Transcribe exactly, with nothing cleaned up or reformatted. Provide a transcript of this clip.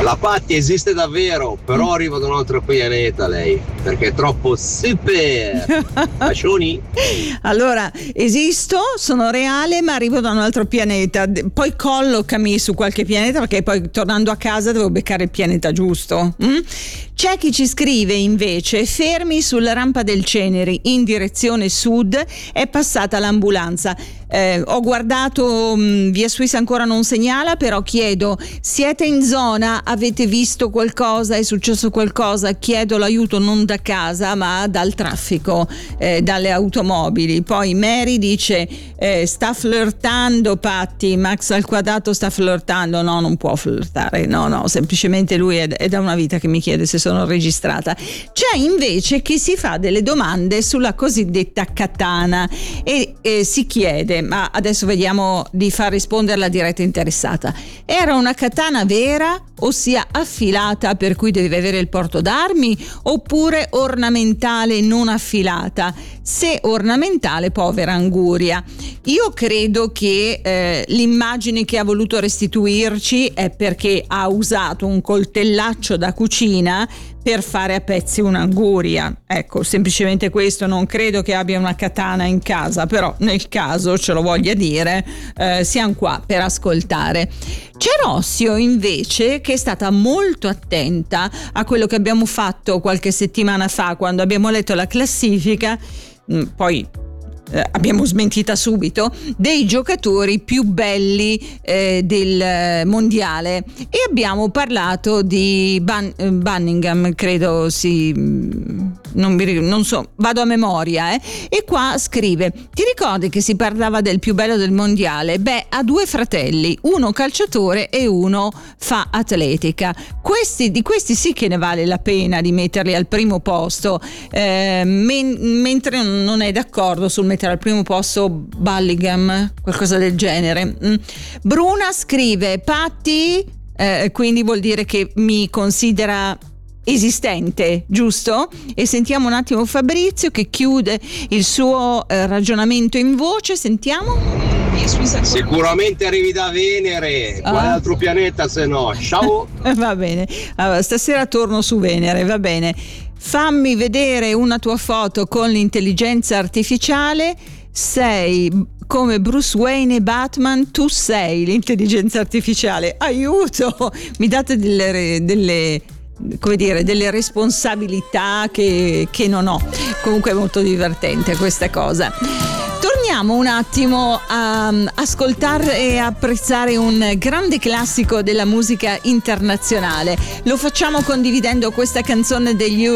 La Patti esiste davvero, però arriva da un altro pianeta lei, perché è troppo super. Bacioni. Allora, esisto, sono reale, ma arrivo da un altro pianeta. Poi collocami su qualche pianeta, perché poi tornando a casa devo beccare il pianeta giusto. Mm? C'è chi ci scrive invece: fermi sulla rampa del Ceneri in direzione sud, è passata l'ambulanza. Eh, ho guardato mh, via Suisse ancora non segnala, però chiedo: siete in zona? Avete visto qualcosa? È successo qualcosa? Chiedo l'aiuto non da casa ma dal traffico, eh, dalle automobili. Poi Mary dice eh, sta flirtando Patti, Max al quadrato sta flirtando. No, non può flirtare, no no, semplicemente lui è, è da una vita che mi chiede se sono registrata. C'è invece chi si fa delle domande sulla cosiddetta katana e, e si chiede, ma adesso vediamo di far rispondere la diretta interessata: era una katana vera, ossia affilata per cui devi avere il porto d'armi, oppure ornamentale non affilata? Se ornamentale, povera anguria. Io credo che eh, l'immagine che ha voluto restituirci è perché ha usato un coltellaccio da cucina per fare a pezzi un'anguria. Ecco, semplicemente questo. Non credo che abbia una katana in casa, però nel caso ce lo voglia dire, eh, siamo qua per ascoltare. C'è Rossio invece, che è stata molto attenta a quello che abbiamo fatto qualche settimana fa quando abbiamo letto la classifica, poi Eh, abbiamo smentita subito, dei giocatori più belli eh, del mondiale, e abbiamo parlato di Ban- Bunningham, credo si non, mi, non so, vado a memoria eh. E qua scrive: ti ricordi che si parlava del più bello del mondiale? Beh, ha due fratelli, uno calciatore e uno fa atletica. Questi, di questi sì che ne vale la pena di metterli al primo posto, eh, men- mentre non è d'accordo sul mettere al primo posto Bellingham, qualcosa del genere. Mm. Bruna scrive: Patti, eh, quindi vuol dire che mi considera esistente, giusto? E sentiamo un attimo Fabrizio che chiude il suo eh, ragionamento in voce. Sentiamo. Sicuramente arrivi da Venere, Ah. quale altro pianeta se no? Ciao. Va bene, allora, stasera torno su Venere, va bene. Fammi vedere una tua foto con l'intelligenza artificiale. Sei come Bruce Wayne e Batman, tu sei l'intelligenza artificiale. Aiuto! Mi date delle, delle come dire, delle responsabilità che, che non ho. Comunque è molto divertente questa cosa. Torniamo un attimo a ascoltare e apprezzare un grande classico della musica internazionale. Lo facciamo condividendo questa canzone degli